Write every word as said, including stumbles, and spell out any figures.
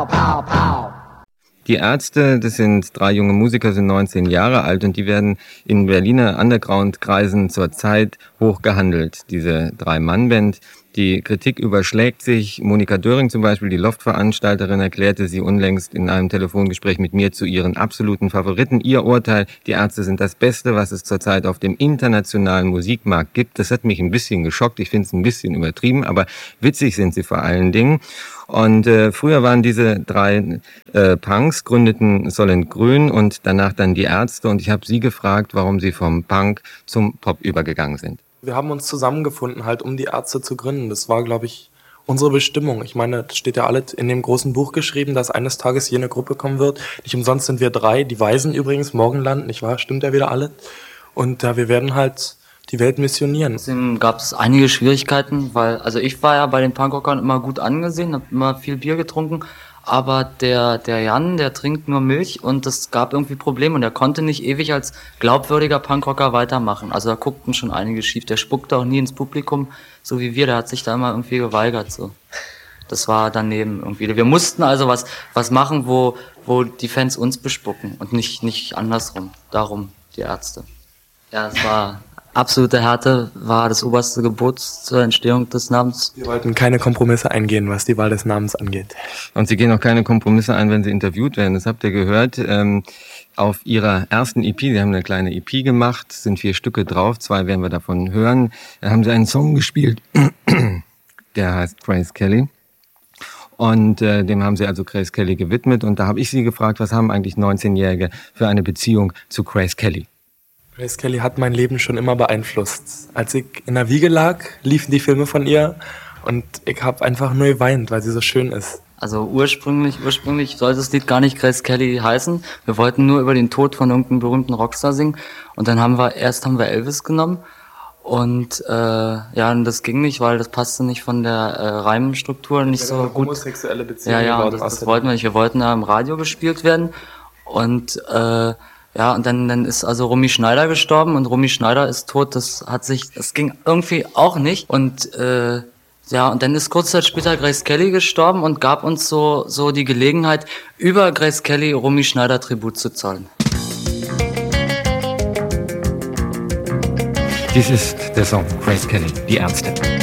pow, pow, pow. Die Ärzte, das sind drei junge Musiker, sind neunzehn Jahre alt und die werden in Berliner Underground-Kreisen zurzeit hoch gehandelt, diese Drei-Mann-Band. Die Kritik überschlägt sich. Monika Döring zum Beispiel, die Loft-Veranstalterin, erklärte sie unlängst in einem Telefongespräch mit mir zu ihren absoluten Favoriten. Ihr Urteil, die Ärzte sind das Beste, was es zurzeit auf dem internationalen Musikmarkt gibt. Das hat mich ein bisschen geschockt. Ich finde es ein bisschen übertrieben, aber witzig sind sie vor allen Dingen. Und äh, früher waren diese drei äh, Punks, gründeten Solent Grün und danach dann die Ärzte. Und ich habe sie gefragt, warum sie vom Punk zum Pop übergegangen sind. Wir haben uns zusammengefunden, halt um die Ärzte zu gründen. Das war, glaube ich, unsere Bestimmung. Ich meine, das steht ja alles in dem großen Buch geschrieben, dass eines Tages hier eine Gruppe kommen wird. Nicht umsonst sind wir drei, die Weisen übrigens, Morgenland, nicht wahr? Stimmt ja wieder alles. Und ja, wir werden halt die Welt missionieren. Deswegen gab es einige Schwierigkeiten, weil, also ich war ja bei den Punkrockern immer gut angesehen, habe immer viel Bier getrunken, aber der der Jan, der trinkt nur Milch und es gab irgendwie Probleme und er konnte nicht ewig als glaubwürdiger Punkrocker weitermachen. Also da guckten schon einige schief. Der spuckte auch nie ins Publikum, so wie wir. Der hat sich da immer irgendwie geweigert. So, das war daneben irgendwie. Wir mussten also was was machen, wo wo die Fans uns bespucken und nicht nicht andersrum. Darum die Ärzte. Ja, es war absolute Härte, war das oberste Gebot zur Entstehung des Namens. Wir wollten keine Kompromisse eingehen, was die Wahl des Namens angeht. Und Sie gehen auch keine Kompromisse ein, wenn Sie interviewt werden. Das habt ihr gehört. Ähm, auf Ihrer ersten E P, Sie haben eine kleine E P gemacht, sind vier Stücke drauf, zwei werden wir davon hören. Da haben Sie einen Song gespielt, der heißt Grace Kelly. Und äh, dem haben Sie also Grace Kelly gewidmet. Und da habe ich Sie gefragt, was haben eigentlich neunzehnjährige für eine Beziehung zu Grace Kelly? Grace Kelly hat mein Leben schon immer beeinflusst. Als ich in der Wiege lag, liefen die Filme von ihr und ich habe einfach nur geweint, weil sie so schön ist. Also ursprünglich, ursprünglich sollte das Lied gar nicht Grace Kelly heißen. Wir wollten nur über den Tod von irgendeinem berühmten Rockstar singen. Und dann haben wir, erst haben wir Elvis genommen. Und äh, ja, und das ging nicht, weil das passte nicht von der äh, Reimstruktur nicht so gut. Homosexuelle Beziehung. Ja, ja, das, das wollten wir nicht. Wir wollten ja im Radio gespielt werden. Und äh, ja, und dann, dann ist also Romy Schneider gestorben und Romy Schneider ist tot. Das hat sich, das ging irgendwie auch nicht. Und äh, ja, und dann ist kurz Zeit später Grace Kelly gestorben und gab uns so so die Gelegenheit, über Grace Kelly Romy Schneider Tribut zu zahlen. Dies ist der Song Grace Kelly, die Ärzte.